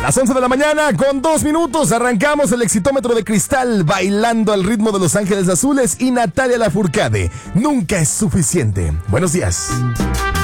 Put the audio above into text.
Las 11 de la mañana con 2 minutos arrancamos el Exitómetro de Cristal bailando al ritmo de Los Ángeles Azules y Natalia Lafourcade. Nunca es suficiente. Buenos días.